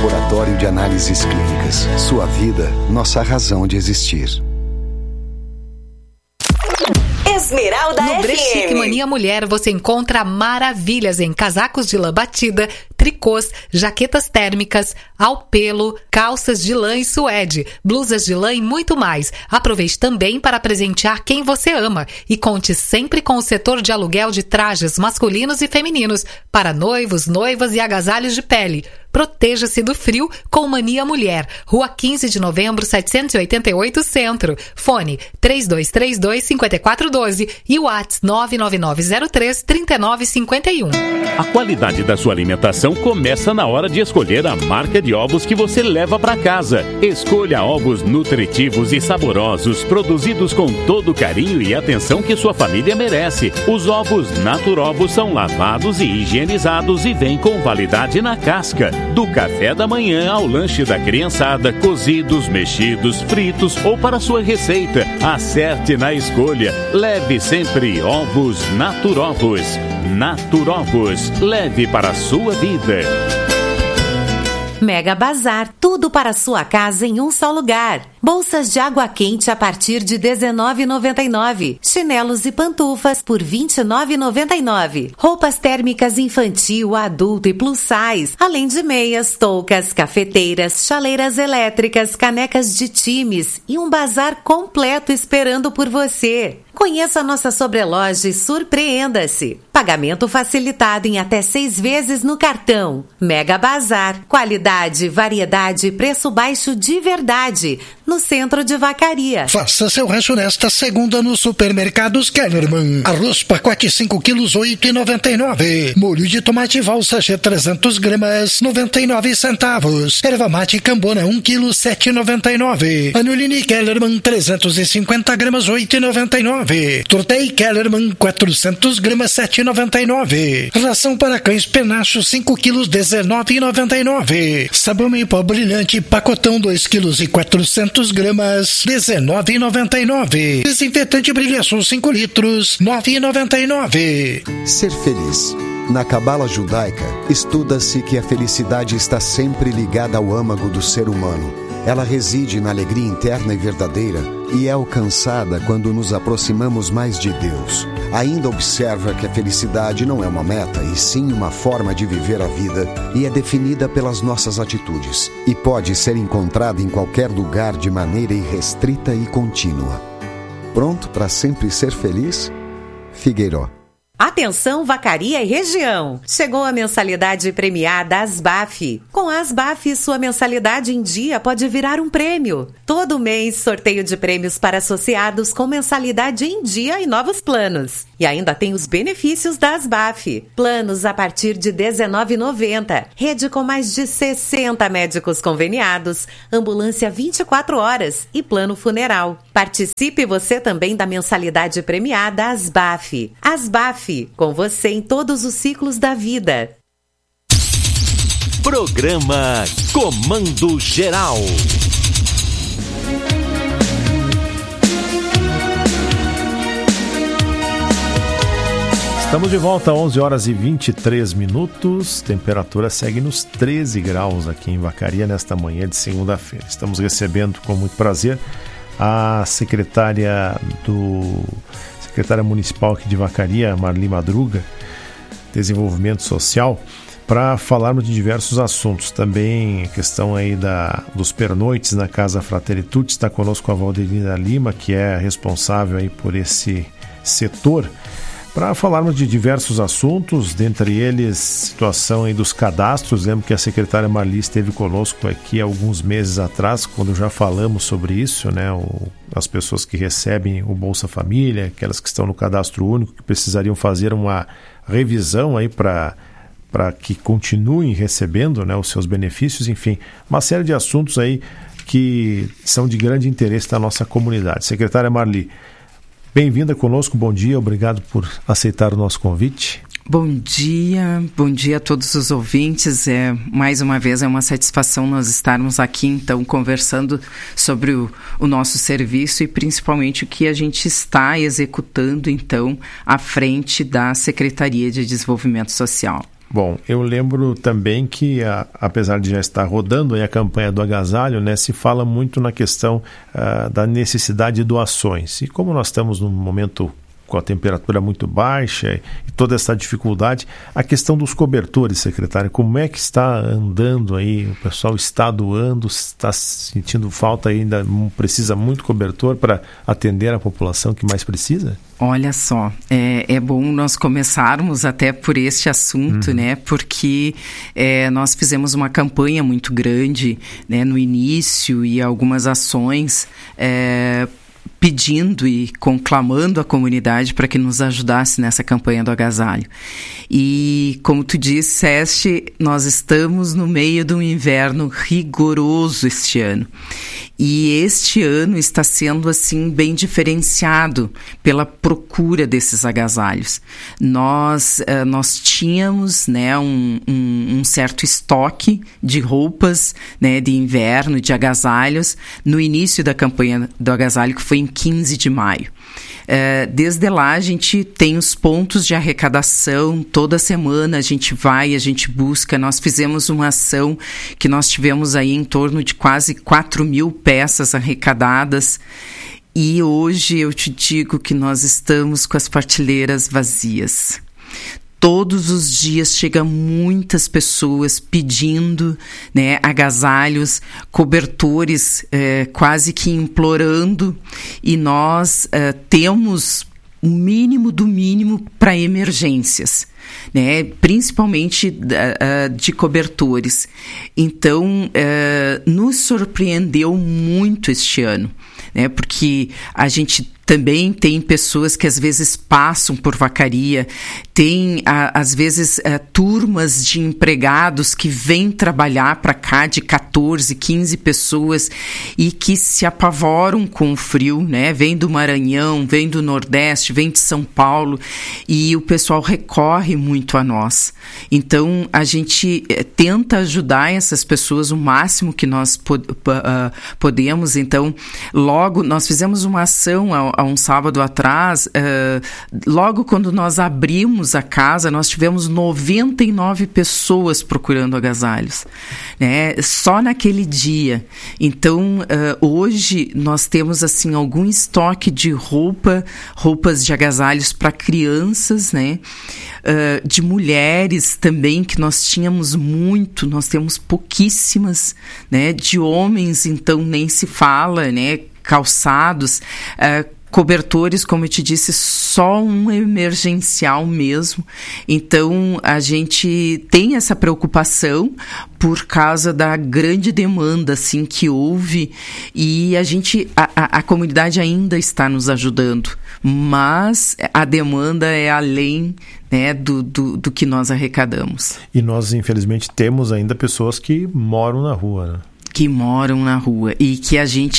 Laboratório de Análises Clínicas. Sua vida, nossa razão de existir. Esmeralda No FM. Brechique Mania Mulher você encontra maravilhas em casacos de lã batida, tricôs, jaquetas térmicas, ao pelo, calças de lã e suede, blusas de lã e muito mais. Aproveite também para presentear quem você ama e conte sempre com o setor de aluguel de trajes masculinos e femininos para noivos, noivas e agasalhos de pele. Proteja-se do frio com Mania Mulher. Rua 15 de novembro, 788 Centro. Fone 3232-5412 e WhatsApp 99903-3951. A qualidade da sua alimentação começa na hora de escolher a marca de ovos que você leva para casa. Escolha ovos nutritivos e saborosos, produzidos com todo o carinho e atenção que sua família merece. Os ovos Naturovos são lavados e higienizados e vêm com validade na casca. Do café da manhã ao lanche da criançada, cozidos, mexidos, fritos ou para sua receita. Acerte na escolha. Leve sempre ovos Naturovos. Naturovos. Leve para a sua vida. Mega Bazar, tudo para a sua casa em um só lugar. Bolsas de água quente a partir de R$19,99. Chinelos e pantufas por R$29,99. Roupas térmicas infantil, adulto e plus size. Além de meias, toucas, cafeteiras, chaleiras elétricas, canecas de times e um bazar completo esperando por você. Conheça a nossa sobreloja e surpreenda-se. Pagamento facilitado em até 6 vezes no cartão. Mega Bazar. Qualidade, variedade e preço baixo de verdade. No centro de Vacaria. Faça seu rancho nesta segunda nos supermercados Kellerman. Arroz pacote 5 quilos, R$8,99. Molho de tomate valsa G 300 gramas, 99 centavos. Erva mate Cambona 1 quilo, R$7,99. Anolini Kellerman 350 gramas, R$8,99. Tortei Kellerman 400 gramas, R$7,99. Ração para cães Penacho 5 quilos, R$19,99. Sabão em pó brilhante pacotão 2 quilos e 400 gramas, R$19,99. Desinfetante Brilhação 5 litros, R$9,99. Ser feliz. Na Cabala judaica, estuda-se que a felicidade está sempre ligada ao âmago do ser humano. Ela reside na alegria interna e verdadeira e é alcançada quando nos aproximamos mais de Deus. Ainda observa que a felicidade não é uma meta, e sim uma forma de viver a vida, e é definida pelas nossas atitudes, e pode ser encontrada em qualquer lugar de maneira irrestrita e contínua. Pronto para sempre ser feliz? Figueiró. Atenção Vacaria e região! Chegou a mensalidade premiada Asbaf. Com a Asbaf, sua mensalidade em dia pode virar um prêmio. Todo mês, sorteio de prêmios para associados com mensalidade em dia e novos planos. E ainda tem os benefícios da Asbaf. Planos a partir de R$19,90. Rede com mais de 60 médicos conveniados, ambulância 24 horas e plano funeral. Participe você também da mensalidade premiada Asbaf. Asbaf, com você em todos os ciclos da vida. Programa Comando Geral. Estamos de volta às 11 horas e 23 minutos. Temperatura segue nos 13 graus aqui em Vacaria nesta manhã de segunda-feira. Estamos recebendo com muito prazer a secretária municipal aqui de Vacaria, Marli Madruga, Desenvolvimento Social, para falarmos de diversos assuntos. Também a questão aí dos pernoites na Casa Fratelli Tutti. Está conosco a Valdelina Lima, que é responsável aí por esse setor, para falarmos de diversos assuntos, dentre eles situação aí dos cadastros. Lembro que a secretária Marli esteve conosco aqui há alguns meses atrás, quando já falamos sobre isso, né? As pessoas que recebem o Bolsa Família, aquelas que estão no cadastro único, que precisariam fazer uma revisão aí para que continuem recebendo, né, os seus benefícios, enfim, uma série de assuntos aí que são de grande interesse da nossa comunidade. Secretária Marli, bem-vinda conosco, bom dia, obrigado por aceitar o nosso convite. Bom dia a todos os ouvintes. Mais uma vez é uma satisfação nós estarmos aqui, então, conversando sobre o nosso serviço e principalmente o que a gente está executando, então, à frente da Secretaria de Desenvolvimento Social. Bom, eu lembro também que, apesar de já estar rodando aí a campanha do agasalho, né, se fala muito na questão da necessidade de doações. E como nós estamos num momento com a temperatura muito baixa e toda essa dificuldade, a questão dos cobertores, secretário, como é que está andando aí? O pessoal está doando, está sentindo falta ainda, precisa muito cobertor para atender a população que mais precisa? Olha só, é bom nós começarmos até por este assunto, né? Porque nós fizemos uma campanha muito grande, né, no início, e algumas ações pedindo e conclamando a comunidade para que nos ajudasse nessa campanha do agasalho. E, como tu disseste, nós estamos no meio de um inverno rigoroso este ano. E este ano está sendo, assim, bem diferenciado pela procura desses agasalhos. Nós tínhamos, né, um certo estoque de roupas, né, de inverno, de agasalhos, no início da campanha do agasalho, que foi em 15 de maio. Desde lá a gente tem os pontos de arrecadação, toda semana a gente vai, a gente busca. Nós fizemos uma ação que nós tivemos aí em torno de quase 4.000 peças arrecadadas, e hoje eu te digo que nós estamos com as prateleiras vazias. Todos os dias chegam muitas pessoas pedindo, né, agasalhos, cobertores, quase que implorando, e nós temos o mínimo do mínimo para emergências, né, principalmente de cobertores. Então, nos surpreendeu muito este ano, né, porque a gente também tem pessoas que às vezes passam por Vacaria, tem às vezes turmas de empregados que vêm trabalhar para cá de 14, 15 pessoas e que se apavoram com o frio, né? Vem do Maranhão, vem do Nordeste, vem de São Paulo, e o pessoal recorre muito a nós. Então a gente tenta ajudar essas pessoas o máximo que nós podemos. Então, logo nós fizemos uma ação há um sábado atrás, logo quando nós abrimos a casa, nós tivemos 99 pessoas procurando agasalhos, né? Só naquele dia. Então, hoje nós temos assim algum estoque de roupas de agasalhos para crianças, né? De mulheres também, que nós tínhamos muito, nós temos pouquíssimas, né? De homens, então, nem se fala, né? Calçados, cobertores, como eu te disse, só um emergencial mesmo. Então, a gente tem essa preocupação por causa da grande demanda, assim, que houve, e a comunidade ainda está nos ajudando, mas a demanda é além, né, do que nós arrecadamos. E nós, infelizmente, temos ainda pessoas que moram na rua, né? Que moram na rua, e que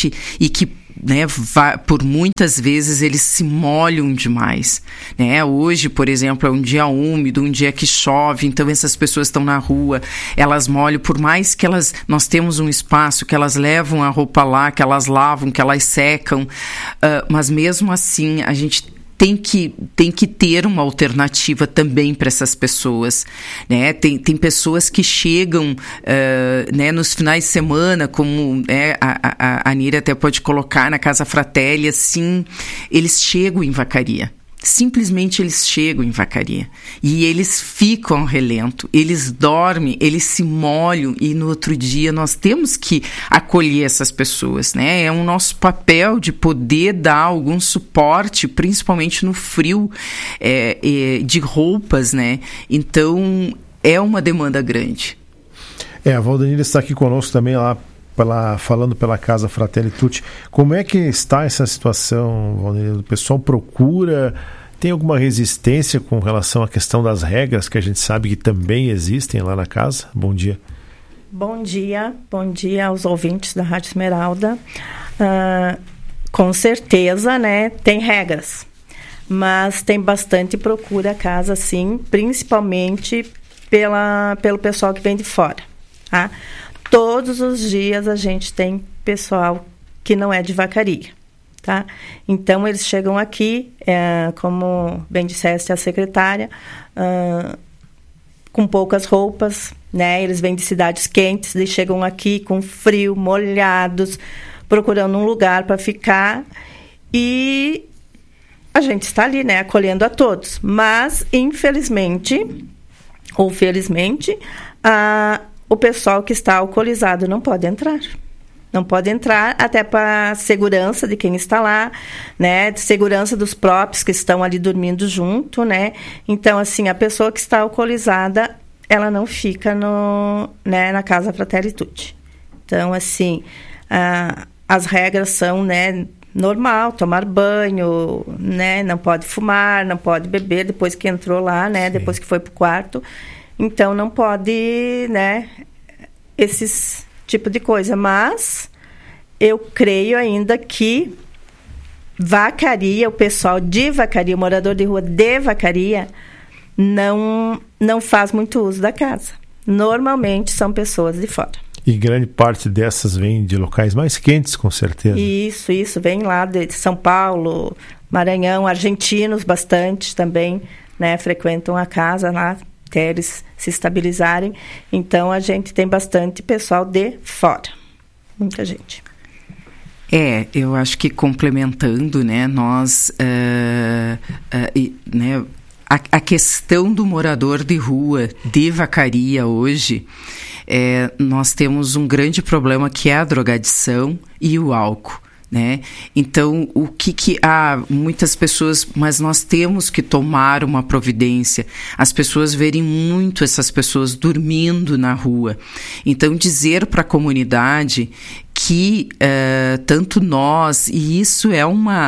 né, por muitas vezes eles se molham demais, né? Hoje, por exemplo, é um dia úmido, um dia que chove, então essas pessoas estão na rua, elas molham, por mais que nós temos um espaço, que elas levam a roupa lá, que elas lavam, que elas secam, mas mesmo assim a gente tem que ter uma alternativa também para essas pessoas, né? Tem pessoas que chegam, né, nos finais de semana, como, né, a Nira até pode colocar na Casa Fratelli, assim, eles chegam em Vacaria. Simplesmente eles chegam em Vacaria e eles ficam ao relento, eles dormem, eles se molham, e no outro dia nós temos que acolher essas pessoas, né? É o nosso papel de poder dar algum suporte, principalmente no frio, de roupas, né? Então, é uma demanda grande. A Valdenir está aqui conosco também lá, falando pela Casa Fratelli Tutti. Como é que está essa situação, Valdenir? O pessoal procura, tem alguma resistência com relação à questão das regras, que a gente sabe que também existem lá na casa? Bom dia. Bom dia aos ouvintes da Rádio Esmeralda. Com certeza, né, tem regras, mas tem bastante procura a casa, sim, principalmente pelo pessoal que vem de fora, tá? Todos os dias a gente tem pessoal que não é de Vacaria, tá? Então, eles chegam aqui, como bem disseste a secretária, com poucas roupas, né? Eles vêm de cidades quentes, eles chegam aqui com frio, molhados, procurando um lugar para ficar. E a gente está ali, né? Acolhendo a todos. Mas, infelizmente, ou felizmente, o pessoal que está alcoolizado não pode entrar. Não pode entrar, até para segurança de quem está lá, né? De segurança dos próprios que estão ali dormindo junto, né? Então, assim, a pessoa que está alcoolizada, ela não fica na Casa Fratelli Tutti. Então, assim, as regras são, né, normal, tomar banho, né? Não pode fumar, não pode beber depois que entrou lá, né? Sim. Depois que foi pro quarto. Então, não pode, né? Esses tipo de coisa, mas eu creio ainda que Vacaria, o pessoal de Vacaria, o morador de rua de Vacaria, não faz muito uso da casa. Normalmente são pessoas de fora. E grande parte dessas vem de locais mais quentes, com certeza. Isso, vem lá de São Paulo, Maranhão, argentinos bastante também, né, frequentam a casa lá, até eles se estabilizarem. Então, a gente tem bastante pessoal de fora. Muita gente. Eu acho que complementando, né, nós... né, a questão do morador de rua de Vacaria hoje, nós temos um grande problema que é a drogadição e o álcool. Né? Então, o que há muitas pessoas, mas nós temos que tomar uma providência. As pessoas verem muito essas pessoas dormindo na rua. Então, dizer para a comunidade que tanto nós, e isso é uma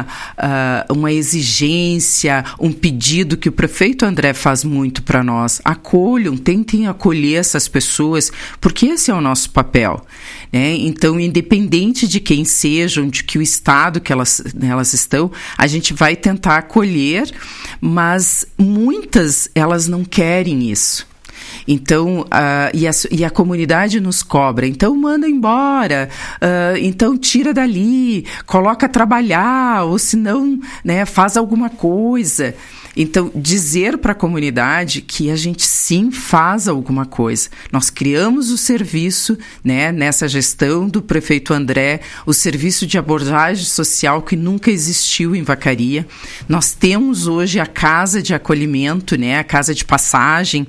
exigência, um pedido que o prefeito André faz muito para nós. Acolham, tentem acolher essas pessoas, porque esse é o nosso papel. Né? Então, independente de quem sejam, de que o estado que elas estão, a gente vai tentar acolher, mas muitas, elas não querem isso. Então, e a comunidade nos cobra, então manda embora, então tira dali, coloca a trabalhar, ou se não, né, faz alguma coisa. Então, dizer para a comunidade que a gente sim faz alguma coisa. Nós criamos o serviço, né, nessa gestão do prefeito André, o serviço de abordagem social que nunca existiu em Vacaria. Nós temos hoje a casa de acolhimento, né, a casa de passagem.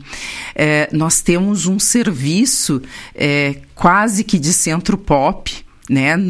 Nós temos um serviço quase que de centro pop, né,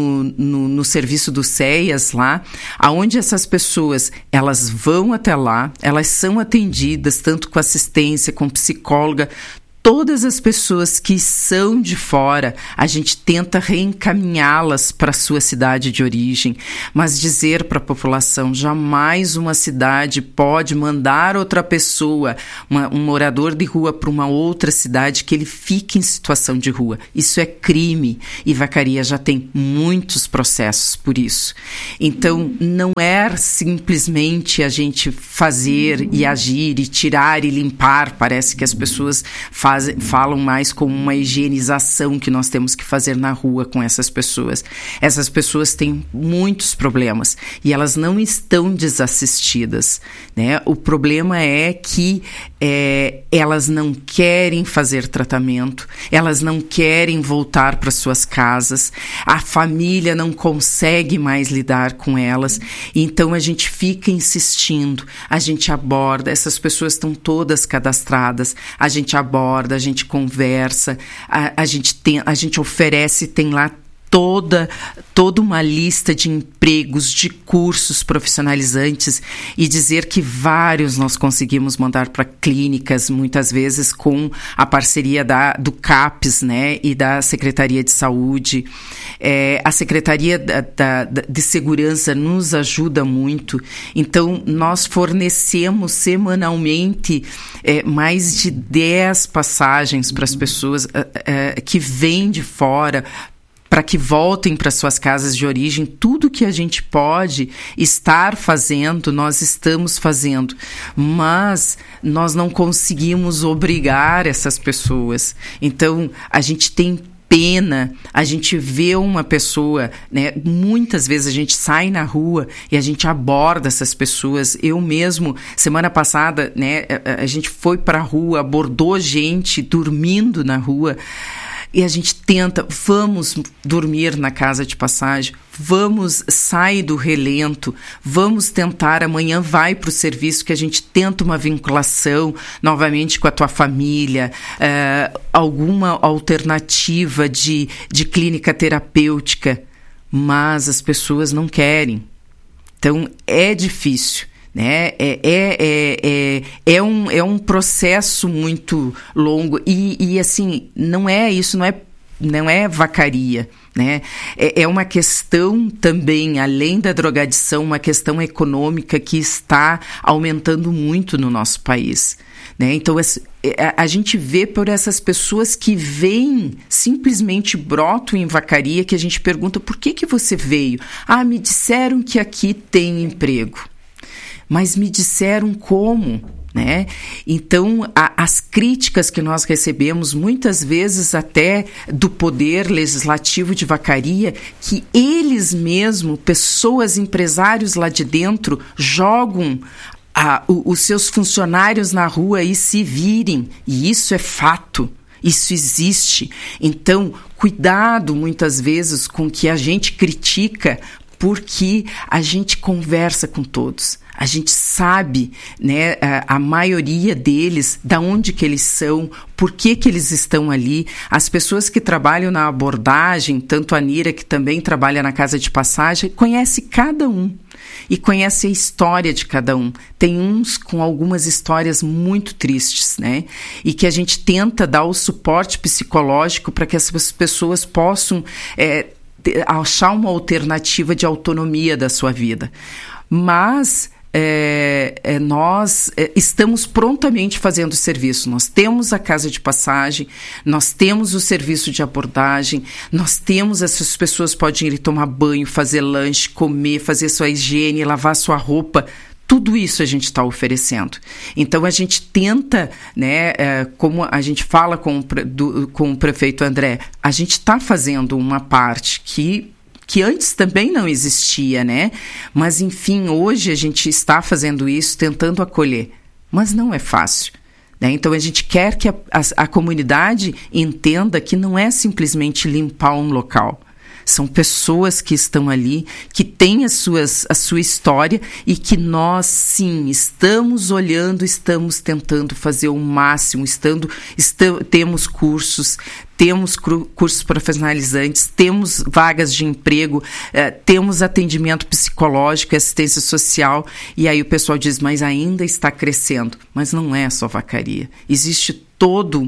no serviço do CEAS lá, aonde essas pessoas, elas vão até lá, elas são atendidas tanto com assistência, com psicóloga. Todas as pessoas que são de fora, a gente tenta reencaminhá-las para a sua cidade de origem, mas dizer para a população, jamais uma cidade pode mandar outra pessoa, um morador de rua, para uma outra cidade que ele fique em situação de rua. Isso é crime e Vacaria já tem muitos processos por isso. Então, não é simplesmente a gente fazer e agir e tirar e limpar, parece que as pessoas falam mais como uma higienização que nós temos que fazer na rua com essas pessoas. Essas pessoas têm muitos problemas e elas não estão desassistidas, né? O problema é que elas não querem fazer tratamento, elas não querem voltar para suas casas, a família não consegue mais lidar com elas, então a gente fica insistindo, a gente aborda, essas pessoas estão todas cadastradas, a gente aborda, a gente conversa, a gente oferece, tem lá toda uma lista de empregos, de cursos profissionalizantes, e dizer que vários nós conseguimos mandar para clínicas, muitas vezes com a parceria do CAPES, né, e da Secretaria de Saúde. A Secretaria de Segurança nos ajuda muito, então nós fornecemos semanalmente mais de 10 passagens para as pessoas que vêm de fora, para que voltem para suas casas de origem. Tudo que a gente pode estar fazendo, nós estamos fazendo, mas nós não conseguimos obrigar essas pessoas. Então, a gente tem pena a gente ver uma pessoa, né? Muitas vezes a gente sai na rua e a gente aborda essas pessoas. Eu mesmo, semana passada, né, a gente foi para a rua, abordou gente dormindo na rua. E a gente tenta, vamos dormir na casa de passagem, vamos sair do relento, vamos tentar, amanhã vai para o serviço, que a gente tenta uma vinculação novamente com a tua família, alguma alternativa de clínica terapêutica, mas as pessoas não querem. Então, é difícil. Né? É um processo muito longo e assim, não é vacaria, né? É uma questão também, além da drogadição, uma questão econômica que está aumentando muito no nosso país, né? Então a gente vê por essas pessoas que vêm, simplesmente brotam em vacaria, que a gente pergunta: por que você veio? Me disseram que aqui tem emprego. Mas me disseram como, né? Então, as críticas que nós recebemos, muitas vezes até do poder legislativo de Vacaria, que eles mesmos, pessoas, empresários lá de dentro, jogam os seus funcionários na rua e se virem. E isso é fato. Isso existe. Então, cuidado muitas vezes com o que a gente critica, porque a gente conversa com todos. A gente sabe, né, a maioria deles, da onde que eles são, por que eles estão ali. As pessoas que trabalham na abordagem, tanto a Nira, que também trabalha na casa de passagem, conhece cada um e conhece a história de cada um. Tem uns com algumas histórias muito tristes, né? E que a gente tenta dar o suporte psicológico para que essas pessoas possam achar uma alternativa de autonomia da sua vida. Mas nós estamos prontamente fazendo o serviço. Nós temos a casa de passagem, nós temos o serviço de abordagem, nós temos, essas pessoas podem ir tomar banho, fazer lanche, comer, fazer sua higiene, lavar sua roupa. Tudo isso a gente está oferecendo. Então, a gente tenta, né, como a gente fala com o prefeito André, a gente está fazendo uma parte que antes também não existia, né? Mas, enfim, hoje a gente está fazendo isso, tentando acolher. Mas não é fácil, né? Então, a gente quer que a comunidade entenda que não é simplesmente limpar um local. São pessoas que estão ali, que têm a sua história e que nós, sim, estamos olhando, estamos tentando fazer o máximo, temos cursos, temos cursos profissionalizantes, temos vagas de emprego, temos atendimento psicológico, assistência social, e aí o pessoal diz, mas ainda está crescendo. Mas não é só Vacaria. Existe toda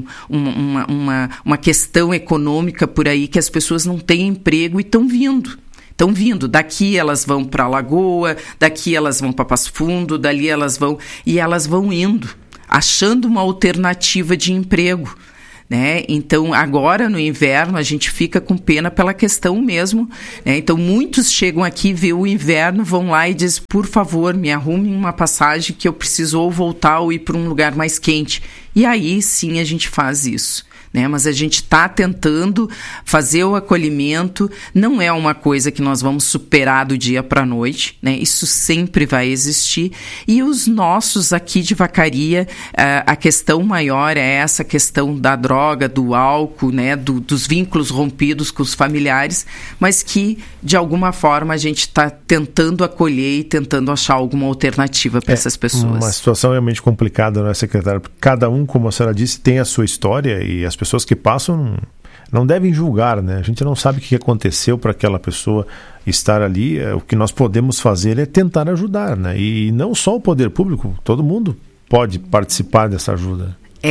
uma questão econômica por aí, que as pessoas não têm emprego e estão vindo. Daqui elas vão para a Lagoa, daqui elas vão para Passo Fundo, dali elas vão indo, achando uma alternativa de emprego, né? Então, agora no inverno a gente fica com pena pela questão mesmo, né? Então, muitos chegam aqui, vê o inverno, vão lá e dizem, por favor, me arrume uma passagem que eu preciso ou voltar ou ir para um lugar mais quente. E aí sim a gente faz isso, né? Mas a gente está tentando fazer o acolhimento. Não é uma coisa que nós vamos superar do dia para a noite, né? Isso sempre vai existir. E os nossos aqui de Vacaria, a questão maior é essa questão da droga, do álcool, né? Dos vínculos rompidos com os familiares, mas que de alguma forma a gente está tentando acolher e tentando achar alguma alternativa para essas pessoas. Uma situação realmente complicada, não é, secretário? Cada um, como a senhora disse, tem a sua história, e as pessoas que passam não devem julgar, né? A gente não sabe o que aconteceu para aquela pessoa estar ali. O que nós podemos fazer é tentar ajudar, né? E não só o poder público, todo mundo pode participar dessa ajuda.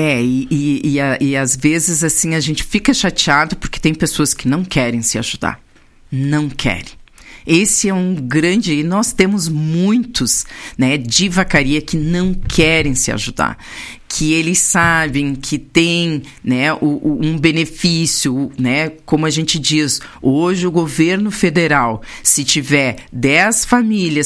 E às vezes assim a gente fica chateado porque tem pessoas que não querem se ajudar. Não querem. Esse é um grande... E nós temos muitos, né, de Vacaria que não querem se ajudar, que eles sabem que tem, né, um benefício, né, como a gente diz, hoje o governo federal, se tiver 10 famílias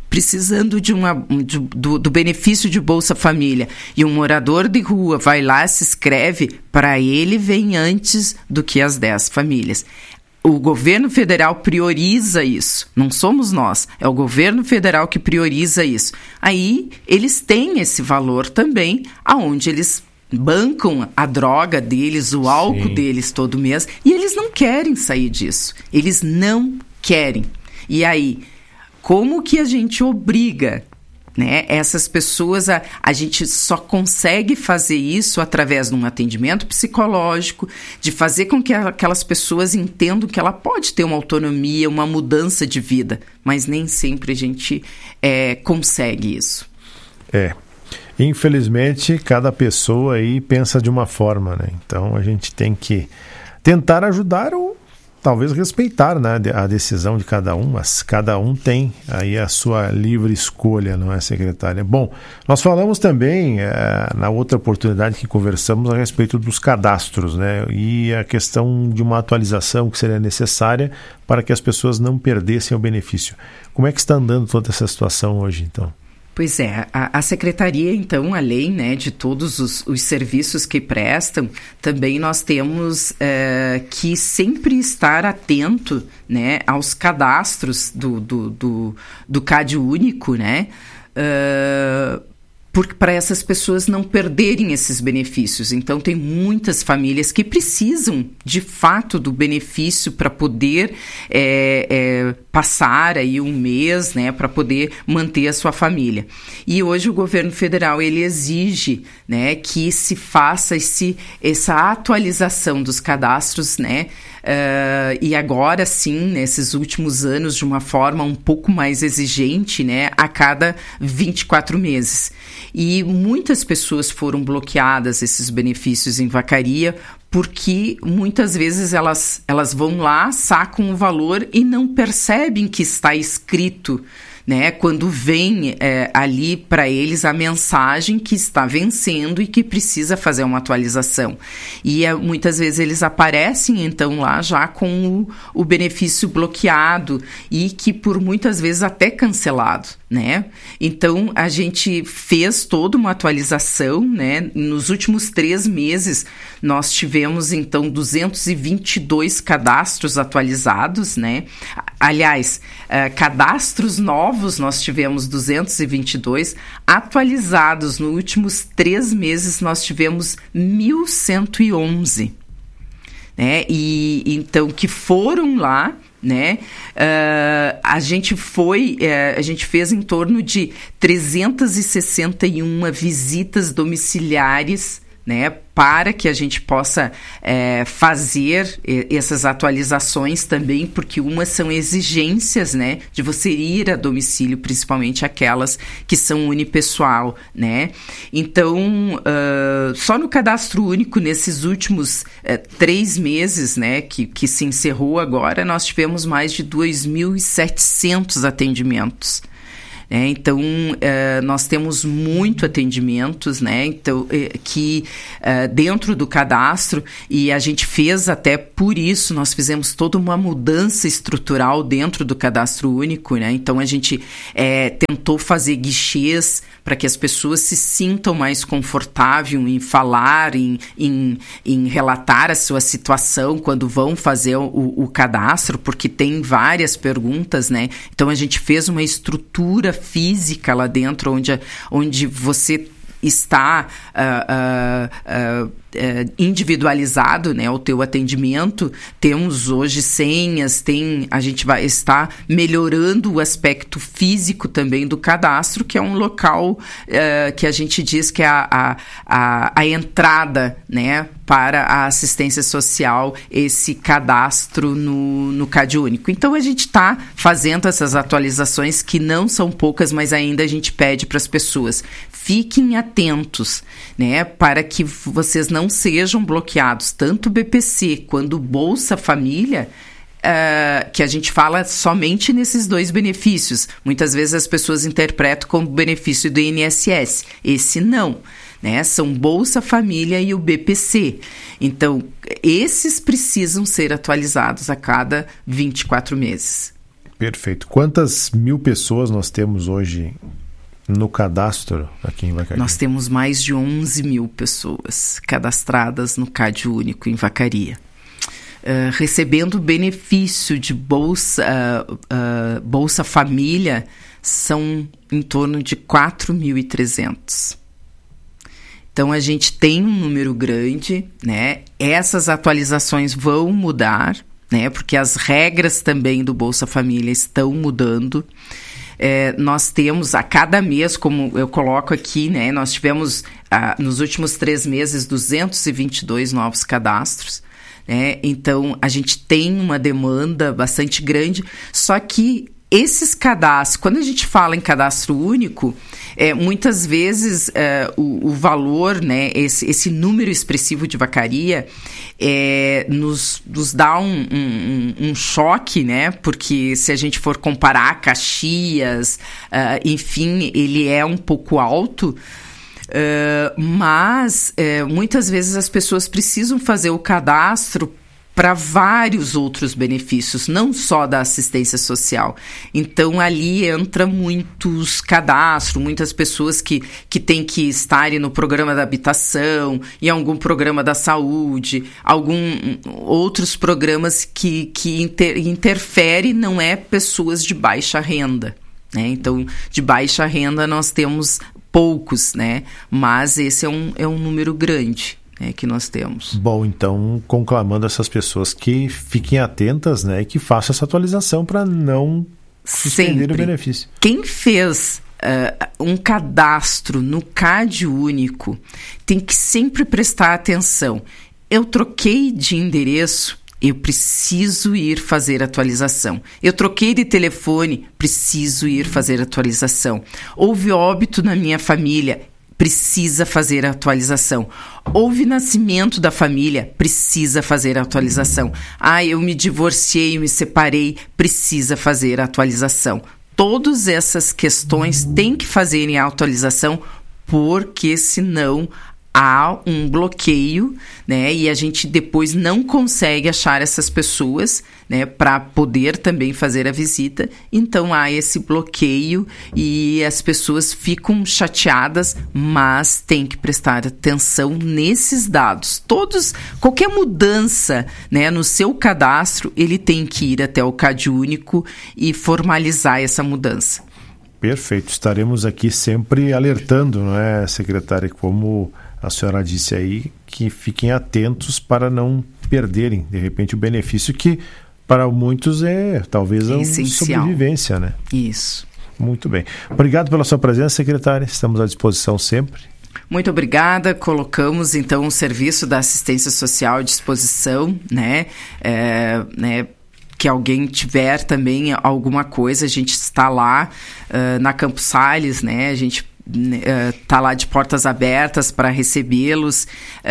precisando do benefício de Bolsa Família, e um morador de rua vai lá, se inscreve, para ele vem antes do que as 10 famílias. O governo federal prioriza isso, não somos nós, é o governo federal que prioriza isso. Aí eles têm esse valor também, aonde eles bancam a droga deles, o álcool deles todo mês, e eles não querem sair disso, eles não querem. E aí, como que a gente obriga, né, essas pessoas a gente só consegue fazer isso através de um atendimento psicológico, de fazer com que aquelas pessoas entendam que ela pode ter uma autonomia, uma mudança de vida, mas nem sempre a gente consegue isso. Infelizmente, cada pessoa aí pensa de uma forma, né? Então a gente tem que tentar ajudar ou talvez respeitar, né, a decisão de cada um, mas cada um tem aí a sua livre escolha, não é, secretária? Bom, nós falamos também na outra oportunidade que conversamos a respeito dos cadastros, né, e a questão de uma atualização que seria necessária para que as pessoas não perdessem o benefício. Como é que está andando toda essa situação hoje, então? Pois é, a Secretaria, então, além, né, de todos os serviços que prestam, também nós temos que sempre estar atento, né, aos cadastros do CAD único, né, porque para essas pessoas não perderem esses benefícios. Então, tem muitas famílias que precisam, de fato, do benefício para poder passar aí um mês, né, para poder manter a sua família. E hoje o governo federal, ele exige, né, que se faça essa atualização dos cadastros, né, e agora sim, nesses últimos anos, de uma forma um pouco mais exigente, né, a cada 24 meses. E muitas pessoas foram bloqueadas, esses benefícios em Vacaria, porque muitas vezes elas vão lá, sacam o valor e não percebem que está escrito, né, quando vem ali para eles a mensagem que está vencendo e que precisa fazer uma atualização. E muitas vezes eles aparecem, então, lá já com o benefício bloqueado e que por muitas vezes até cancelado, né? Então, a gente fez toda uma atualização, né? Nos últimos 3 meses, nós tivemos, então, 222 cadastros atualizados, né? Aliás, cadastros novos, nós tivemos 222, atualizados nos últimos 3 meses, nós tivemos 1.111, né? E então, que foram lá, né? A gente fez em torno de 361 visitas domiciliares, né, para que a gente possa fazer essas atualizações também, porque umas são exigências, né, de você ir a domicílio, principalmente aquelas que são unipessoal, né. Então, só no cadastro único, nesses últimos 3 meses, né, que se encerrou agora, nós tivemos mais de 2.700 atendimentos. Então, nós temos muito atendimentos, né, então, que dentro do cadastro, e a gente fez até por isso, nós fizemos toda uma mudança estrutural dentro do cadastro único, né, então a gente tentou fazer guichês para que as pessoas se sintam mais confortáveis em falar, em relatar a sua situação quando vão fazer o cadastro, porque tem várias perguntas, né, então a gente fez uma estrutura física lá dentro, onde você está individualizado, né, o teu atendimento. Temos hoje senhas, a gente vai estar melhorando o aspecto físico também do cadastro, que é um local que a gente diz que é a entrada, né, para a assistência social, esse cadastro no CAD único. Então, a gente está fazendo essas atualizações, que não são poucas, mas ainda a gente pede para as pessoas, fiquem atentos, né, para que vocês não sejam bloqueados, tanto o BPC quanto o Bolsa Família, que a gente fala somente nesses 2 benefícios. Muitas vezes as pessoas interpretam como benefício do INSS. Esse não, né? São Bolsa Família e o BPC. Então, esses precisam ser atualizados a cada 24 meses. Perfeito. Quantas mil pessoas nós temos hoje no cadastro aqui em Vacaria? Nós temos mais de 11 mil pessoas cadastradas no CAD Único em Vacaria. Recebendo benefício de Bolsa Família, são em torno de 4.300. Então, a gente tem um número grande, né? Essas atualizações vão mudar, né? Porque as regras também do Bolsa Família estão mudando. Nós temos a cada mês, como eu coloco aqui, né? Nós tivemos, nos últimos 3 meses, 222 novos cadastros. Então, a gente tem uma demanda bastante grande, só que esses cadastros, quando a gente fala em cadastro único, muitas vezes o valor, né, esse número expressivo de Vacaria nos dá um choque, né, porque se a gente for comparar Caxias, enfim, ele é um pouco alto. Mas muitas vezes as pessoas precisam fazer o cadastro para vários outros benefícios, não só da assistência social. Então, ali entra muitos cadastros, muitas pessoas que têm que estar no programa da habitação, em algum programa da saúde, outros programas que interferem, não é pessoas de baixa renda. Né? Então, de baixa renda nós temos poucos, né? Mas esse é um número grande, né, que nós temos. Bom, então, conclamando essas pessoas que fiquem atentas, né, e que façam essa atualização para não suspender o benefício. Quem fez um cadastro no CAD Único tem que sempre prestar atenção. Eu troquei de endereço, eu preciso ir fazer atualização. Eu troquei de telefone, preciso ir fazer atualização. Houve óbito na minha família, precisa fazer a atualização. Houve nascimento da família, precisa fazer a atualização. Eu me divorciei, me separei, precisa fazer a atualização. Todas essas questões têm que fazerem a atualização, porque senão há um bloqueio, né? E a gente depois não consegue achar essas pessoas, né, para poder também fazer a visita. Então há esse bloqueio e as pessoas ficam chateadas, mas tem que prestar atenção nesses dados. Qualquer mudança, né, no seu cadastro, ele tem que ir até o CAD Único e formalizar essa mudança. Perfeito. Estaremos aqui sempre alertando, não é, secretária, como a senhora disse aí, que fiquem atentos para não perderem, de repente, o benefício que para muitos talvez uma sobrevivência, né? Isso. Muito bem. Obrigado pela sua presença, secretária. Estamos à disposição sempre. Muito obrigada. Colocamos, então, o serviço da assistência social à disposição, né? Que alguém tiver também alguma coisa, a gente está lá na Campos Sales, né? A gente está lá de portas abertas para recebê-los.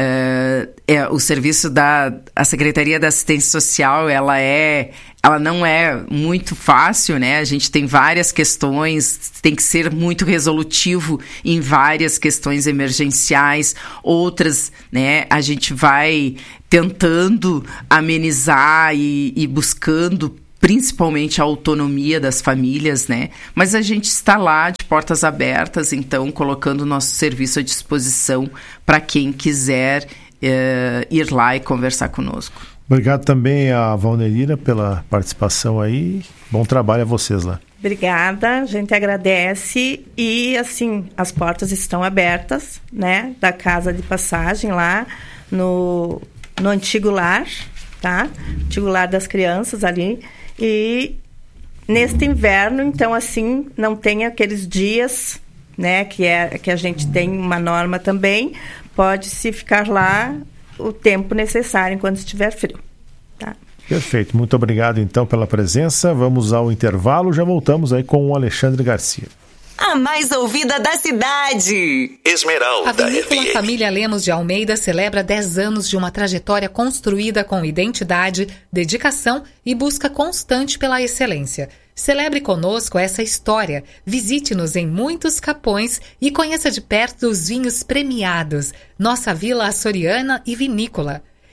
O serviço a Secretaria da Assistência Social, ela não é muito fácil, né? A gente tem várias questões, tem que ser muito resolutivo em várias questões emergenciais. Outras, né, a gente vai tentando amenizar e buscando principalmente a autonomia das famílias, né? Mas a gente está lá de portas abertas, então colocando o nosso serviço à disposição para quem quiser ir lá e conversar conosco. Obrigado também a Valnerina pela participação aí. Bom trabalho a vocês lá. Obrigada, a gente agradece e, assim, as portas estão abertas, né? Da Casa de Passagem lá no antigo lar, tá? Antigo lar das crianças ali. E neste inverno, então, assim, não tem aqueles dias, né, que a gente tem uma norma também, pode-se ficar lá o tempo necessário enquanto estiver frio. Tá? Perfeito. Muito obrigado, então, pela presença. Vamos ao intervalo. Já voltamos aí com o Alexandre Garcia. A mais ouvida da cidade. Esmeralda. A Vinícola Família Lemos de Almeida celebra 10 anos de uma trajetória construída com identidade, dedicação e busca constante pela excelência. Celebre conosco essa história. Visite-nos em muitos capões e conheça de perto os vinhos premiados. Nossa Vila Açoriana e Vinícola.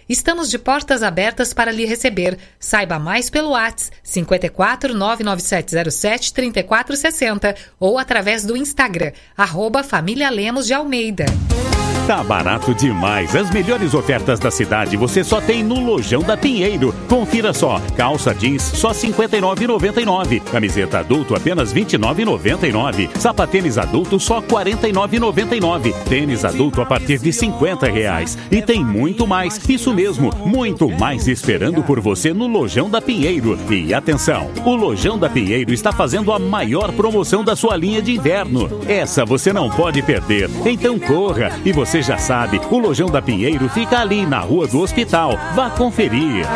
Estamos de portas abertas para lhe receber. Saiba mais pelo WhatsApp 54 99707 3460 ou através do Instagram, @Família Lemos de Almeida. Tá barato demais. As melhores ofertas da cidade você só tem no Lojão da Pinheiro. Confira só. Calça jeans só R$ 59,99. Camiseta adulto apenas R$ 29,99. Sapatênis adulto só R$ 49,99. Tênis adulto a partir de R$ 50. E tem muito mais. Isso mesmo, muito mais esperando por você no Lojão da Pinheiro. E atenção, o Lojão da Pinheiro está fazendo a maior promoção da sua linha de inverno. Essa você não pode perder. Então corra. E você já sabe, o Lojão da Pinheiro fica ali na Rua do Hospital. Vá conferir.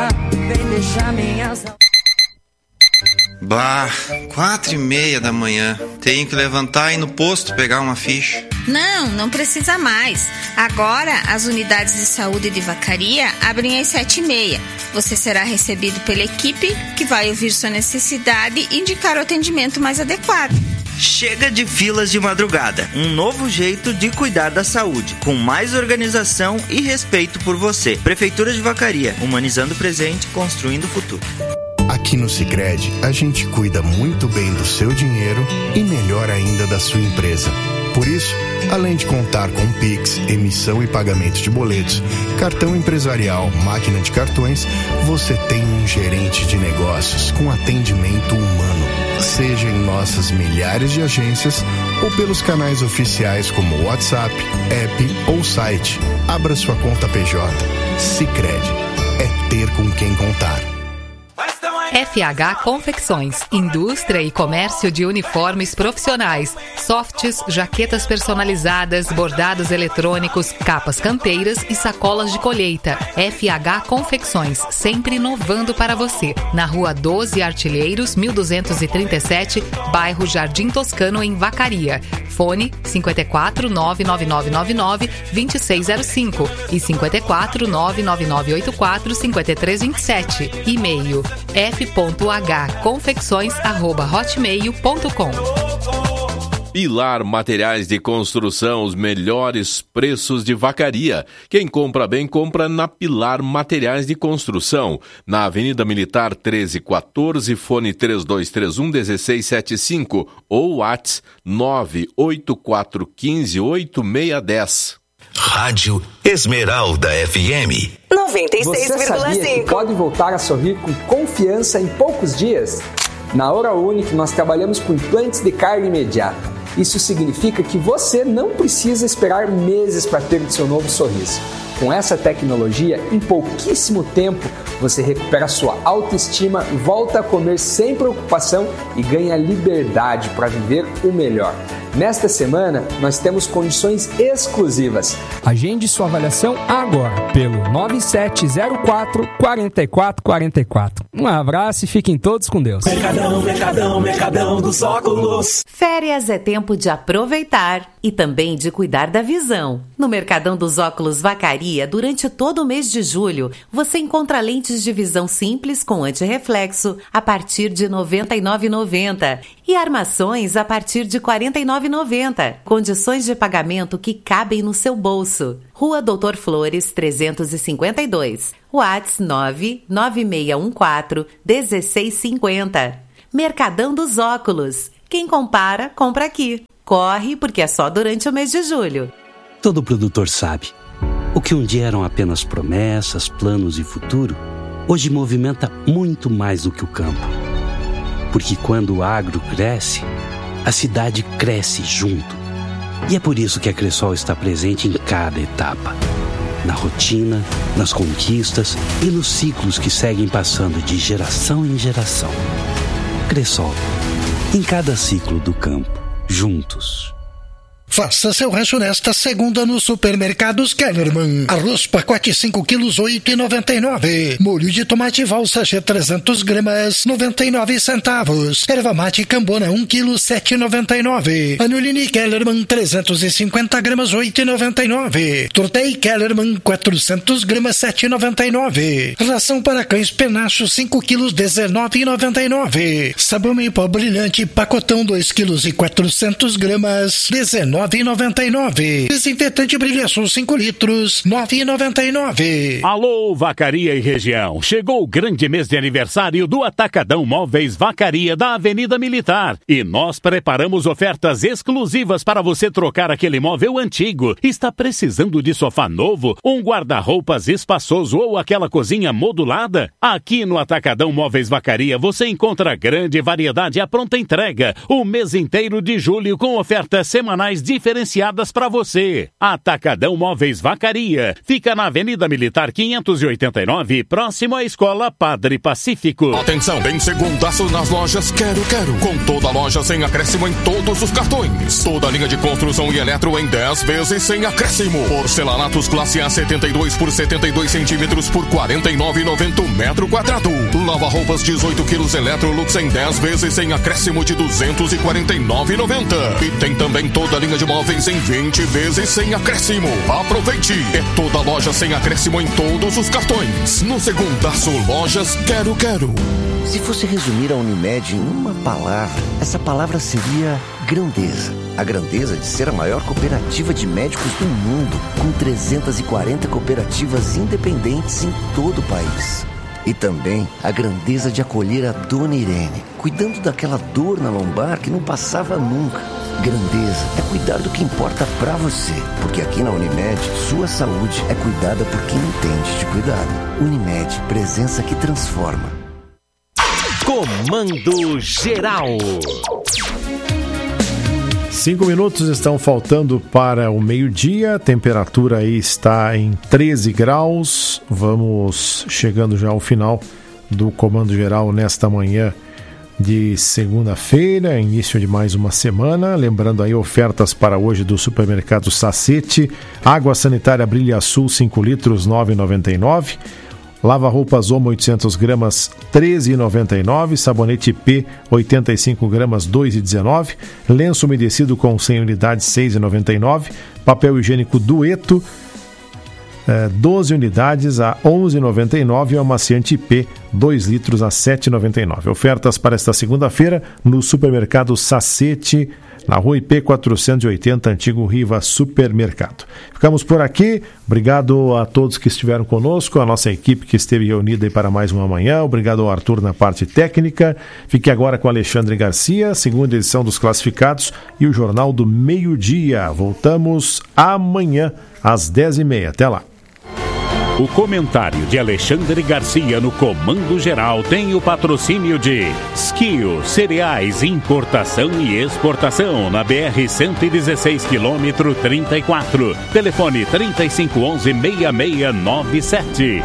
Bah, 4:30 da manhã. Tenho que levantar e ir no posto pegar uma ficha. Não precisa mais. Agora, as unidades de saúde de Vacaria abrem às 7:30. Você será recebido pela equipe que vai ouvir sua necessidade e indicar o atendimento mais adequado. Chega de filas de madrugada. Um novo jeito de cuidar da saúde, com mais organização e respeito por você. Prefeitura de Vacaria, humanizando o presente, construindo o futuro. Aqui no Sicredi, a gente cuida muito bem do seu dinheiro e melhor ainda da sua empresa. Por isso, além de contar com Pix, emissão e pagamento de boletos, cartão empresarial, máquina de cartões, você tem um gerente de negócios com atendimento humano. Seja em nossas milhares de agências ou pelos canais oficiais como WhatsApp, app ou site. Abra sua conta PJ. Sicredi. É ter com quem contar. FH Confecções, indústria e comércio de uniformes profissionais, softs, jaquetas personalizadas, bordados eletrônicos, capas campeiras e sacolas de colheita. FH Confecções, sempre inovando para você. Na Rua 12 Artilheiros, 1237, bairro Jardim Toscano, em Vacaria. Fone 54 99999 2605 e 54 99984 5327. E-mail f.hconfecções@hotmail.com. Pilar Materiais de Construção, os melhores preços de Vacaria. Quem compra bem, compra na Pilar Materiais de Construção. Na Avenida Militar 1314, fone 3231-1675 ou WhatsApp 98415-8610. Rádio Esmeralda FM 96,5. Você sabia que pode voltar a sorrir com confiança em poucos dias? Na Oral Unique nós trabalhamos com implantes de carne imediata. Isso significa que você não precisa esperar meses para ter o seu novo sorriso. Com essa tecnologia, em pouquíssimo tempo, você recupera sua autoestima, volta a comer sem preocupação e ganha liberdade para viver o melhor. Nesta semana, nós temos condições exclusivas. Agende sua avaliação agora pelo 9704-4444. Um abraço e fiquem todos com Deus. Mercadão dos óculos. Férias é tempo de aproveitar e também de cuidar da visão. No Mercadão dos Óculos Vacaria, durante todo o mês de julho, você encontra lentes de visão simples com antirreflexo a partir de R$ 99,90 e armações a partir de R$ 49,90. Condições de pagamento que cabem no seu bolso. Rua Doutor Flores, 352. WhatsApp 99614-1650. Mercadão dos Óculos. Quem compara, compra aqui. Corre, porque é só durante o mês de julho. Todo produtor sabe. O que um dia eram apenas promessas, planos e futuro, hoje movimenta muito mais do que o campo. Porque quando o agro cresce, a cidade cresce junto. E é por isso que a Cressol está presente em cada etapa. Na rotina, nas conquistas e nos ciclos que seguem passando de geração em geração. Cressol, em cada ciclo do campo, juntos. Faça seu rancho nesta segunda nos supermercados Kellerman. Arroz pacote 5 quilos, 8,99. Molho de tomate valsa G 300 gramas, 99 centavos. Erva mate cambona 1 quilo, 7,99. Anulini Kellerman 350 gramas, 8,99. Tortei Kellerman 400 gramas, 7,99. Ração para cães penacho 5 quilos, 19,99. Sabão em pó brilhante pacotão 2 quilos e 400 gramas, 19,99. 9,99. Desinfetante Brilhaçul 5 litros, 9,99. Alô, Vacaria e região. Chegou o grande mês de aniversário do Atacadão Móveis Vacaria da Avenida Militar. E nós preparamos ofertas exclusivas para você trocar aquele móvel antigo. Está precisando de sofá novo, um guarda-roupas espaçoso ou aquela cozinha modulada? Aqui no Atacadão Móveis Vacaria você encontra grande variedade à pronta entrega. O mês inteiro de julho com ofertas semanais diferenciadas para você. Atacadão Móveis Vacaria. Fica na Avenida Militar 589, próximo à Escola Padre Pacífico. Atenção, tem segundaço nas lojas Quero Quero. Com toda a loja sem acréscimo em todos os cartões. Toda a linha de construção e eletro em 10 vezes sem acréscimo. Porcelanatos classe A 72 por 72 centímetros por 49,90 metro quadrado. Lava-roupas 18 quilos Electrolux em 10 vezes sem acréscimo de 249,90. E tem também toda a linha de móveis em 20 vezes sem acréscimo. Aproveite! É toda a loja sem acréscimo em todos os cartões. No segundaço, lojas Quero Quero. Se fosse resumir a Unimed em uma palavra, essa palavra seria grandeza. A grandeza de ser a maior cooperativa de médicos do mundo, com 340 cooperativas independentes em todo o país. E também a grandeza de acolher a Dona Irene, cuidando daquela dor na lombar que não passava nunca. Grandeza é cuidar do que importa pra você, porque aqui na Unimed, sua saúde é cuidada por quem entende de cuidado. Unimed, presença que transforma. Comando Geral. 5 minutos estão faltando para o meio-dia, a temperatura aí está em 13 graus. Vamos chegando já ao final do Comando Geral nesta manhã de segunda-feira, início de mais uma semana. Lembrando aí ofertas para hoje do supermercado Sacete: água sanitária Brilhaçul 5 litros, 9,99. Lava-roupas Omo 800 gramas, 13,99. Sabonete P 85 gramas, 2,19. Lenço umedecido com 100 unidades, 6,99. Papel higiênico Dueto 12 unidades a 11,99 e o amaciante P 2 litros a 7,99. Ofertas para esta segunda-feira no supermercado Sacete, na rua IP 480, antigo Riva Supermercado. Ficamos por aqui. Obrigado a todos que estiveram conosco, a nossa equipe que esteve reunida aí para mais uma manhã. Obrigado ao Arthur na parte técnica. Fique agora com Alexandre Garcia, segunda edição dos classificados e o Jornal do Meio-Dia. Voltamos amanhã às 10h30. Até lá. O comentário de Alexandre Garcia no Comando Geral tem o patrocínio de Skio, cereais, importação e exportação na BR-116, quilômetro 34. Telefone 3511-6697.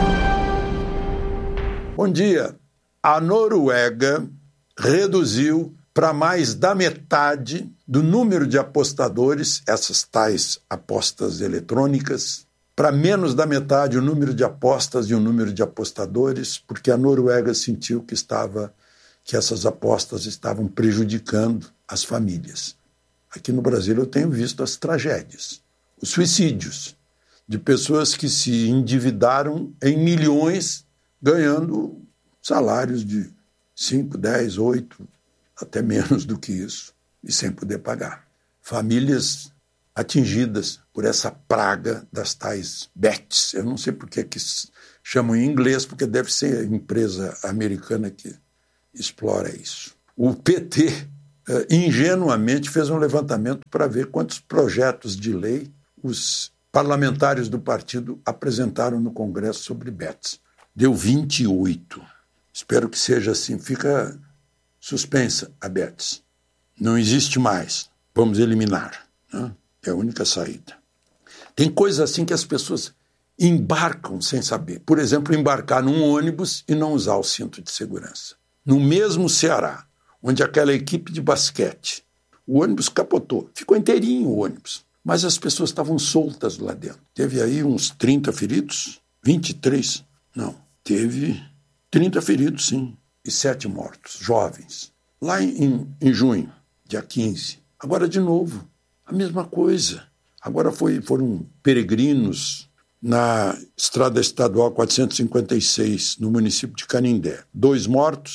Bom dia. A Noruega reduziu para mais da metade do número de apostadores, essas tais apostas eletrônicas, para menos da metade o número de apostas e o número de apostadores, porque a Noruega sentiu que essas apostas estavam prejudicando as famílias. Aqui no Brasil eu tenho visto as tragédias, os suicídios de pessoas que se endividaram em milhões, ganhando salários de 5, 10, 8, até menos do que isso, e sem poder pagar. Famílias atingidas por essa praga das tais bets. Eu não sei por que chamam em inglês, porque deve ser a empresa americana que explora isso. O PT, ingenuamente, fez um levantamento para ver quantos projetos de lei os parlamentares do partido apresentaram no Congresso sobre bets. Deu 28. Espero que seja assim. Fica suspensa a bets. Não existe mais. Vamos eliminar, né? É a única saída. Tem coisas assim que as pessoas embarcam sem saber. Por exemplo, embarcar num ônibus e não usar o cinto de segurança. No mesmo Ceará, onde aquela equipe de basquete, o ônibus capotou. Ficou inteirinho o ônibus. Mas as pessoas estavam soltas lá dentro. Teve aí uns 30 feridos? 23? Não. Teve 30 feridos, sim. E 7 mortos, jovens. Lá em junho, dia 15. Agora de novo. A mesma coisa. Agora foram peregrinos na estrada estadual 456, no município de Canindé. 2 mortos,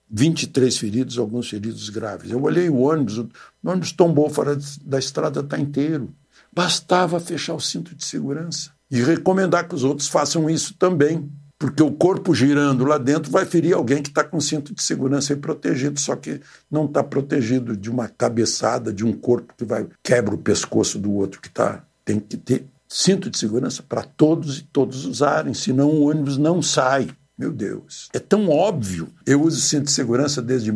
23 feridos, alguns feridos graves. Eu olhei o ônibus tombou fora da estrada, está inteiro. Bastava fechar o cinto de segurança e recomendar que os outros façam isso também, porque o corpo girando lá dentro vai ferir alguém que está com cinto de segurança e protegido, só que não está protegido de uma cabeçada, de um corpo que quebra o pescoço do outro que está. Tem que ter cinto de segurança para todos e todos usarem, senão o ônibus não sai. Meu Deus, é tão óbvio. Eu uso cinto de segurança desde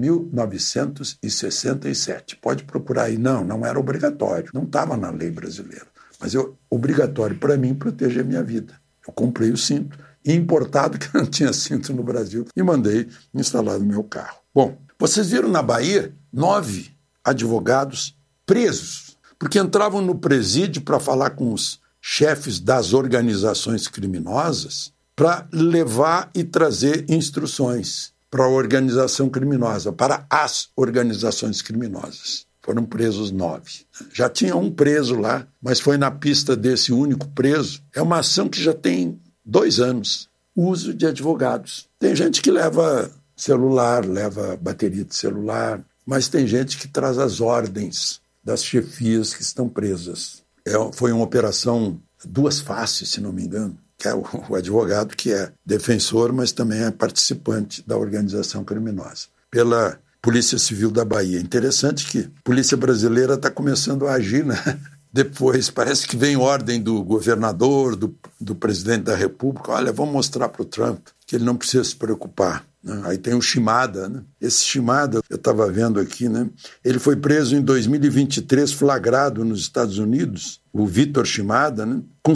1967. Pode procurar aí. Não era obrigatório. Não estava na lei brasileira. Mas obrigatório para mim proteger a minha vida. Eu comprei o cinto, importado, que não tinha cinto no Brasil, e mandei instalar no meu carro. Bom, vocês viram na Bahia 9 advogados presos, porque entravam no presídio para falar com os chefes das organizações criminosas para levar e trazer instruções para a organização criminosa, para as organizações criminosas. Foram presos 9. Já tinha um preso lá, mas foi na pista desse único preso. É uma ação que já tem 2 anos. Uso de advogados. Tem gente que leva celular, leva bateria de celular, mas tem gente que traz as ordens das chefias que estão presas. Foi uma operação 2 faces, se não me engano, que é o advogado que é defensor, mas também é participante da organização criminosa, pela Polícia Civil da Bahia. Interessante que a polícia brasileira está começando a agir, né? Depois, parece que vem ordem do governador, do presidente da República, olha, vamos mostrar para o Trump que ele não precisa se preocupar. Aí tem o Shimada, né? Esse Shimada, eu estava vendo aqui, né? Ele foi preso em 2023, flagrado nos Estados Unidos, o Vitor Shimada, né? Com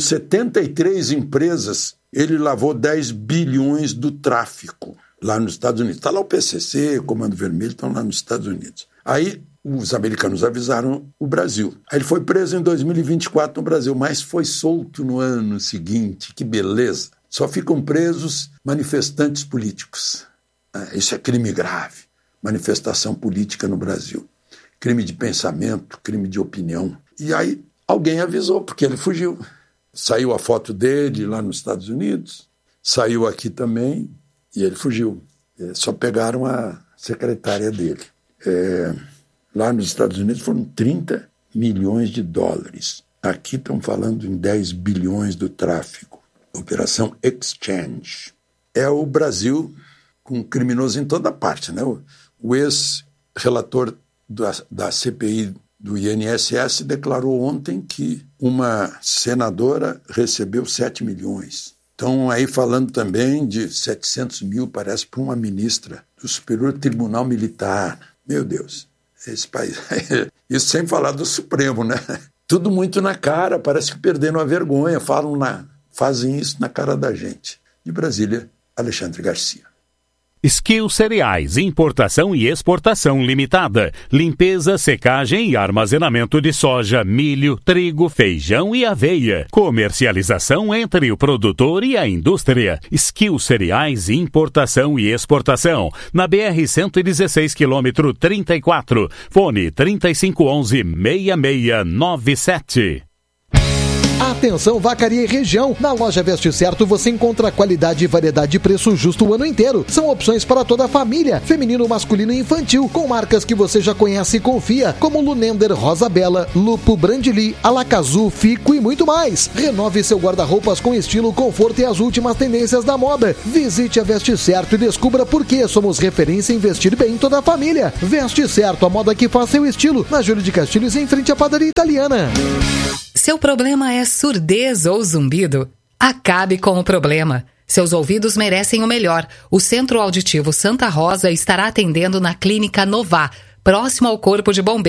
73 empresas, ele lavou 10 bilhões do tráfico lá nos Estados Unidos. Está lá o PCC, o Comando Vermelho, estão lá nos Estados Unidos. Aí os americanos avisaram o Brasil. Aí ele foi preso em 2024 no Brasil, mas foi solto no ano seguinte. Que beleza! Só ficam presos manifestantes políticos. Isso é crime grave. Manifestação política no Brasil. Crime de pensamento, crime de opinião. E aí alguém avisou, porque ele fugiu. Saiu a foto dele lá nos Estados Unidos, saiu aqui também, e ele fugiu. Só pegaram a secretária dele. Lá nos Estados Unidos foram 30 milhões de dólares. Aqui estão falando em 10 bilhões do tráfico. Operação Exchange. É o Brasil com criminoso em toda parte, né? O ex-relator da CPI do INSS declarou ontem que uma senadora recebeu 7 milhões. Estão aí falando também de 700 mil, parece, para uma ministra do Superior Tribunal Militar. Meu Deus, esse país... Isso sem falar do Supremo, né? Tudo muito na cara, parece que perderam a vergonha, fazem isso na cara da gente. De Brasília, Alexandre Garcia. Skill Cereais, importação e exportação limitada. Limpeza, secagem e armazenamento de soja, milho, trigo, feijão e aveia. Comercialização entre o produtor e a indústria. Skill Cereais, importação e exportação. Na BR-116, quilômetro 34. Fone 3511-6697. Atenção, Vacaria e região. Na loja Veste Certo você encontra qualidade e variedade de preço justo o ano inteiro. São opções para toda a família, feminino, masculino e infantil, com marcas que você já conhece e confia, como Lunender, Rosa Bela, Lupo, Brandili, Alacazu, Fico e muito mais. Renove seu guarda-roupas com estilo, conforto e as últimas tendências da moda. Visite a Veste Certo e descubra por que somos referência em vestir bem toda a família. Veste Certo, a moda que faz seu estilo. Na Júlio de Castilhos, em frente à padaria italiana. Seu problema é surdez ou zumbido? Acabe com o problema. Seus ouvidos merecem o melhor. O Centro Auditivo Santa Rosa estará atendendo na Clínica Nová, próximo ao Corpo de Bombeiros.